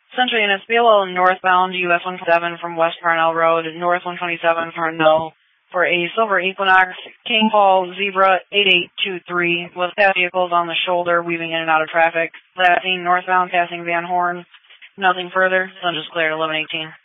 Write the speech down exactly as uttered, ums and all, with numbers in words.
Central units, B L L northbound U S one twenty-seven from West Parnell Road, North one twenty-seven Parnell, for a Silver Equinox, King Paul Zebra eight eight two three, with past vehicles on the shoulder, weaving in and out of traffic. Last seen northbound, passing Van Horn. Nothing further. Sun just cleared, eleven eighteen.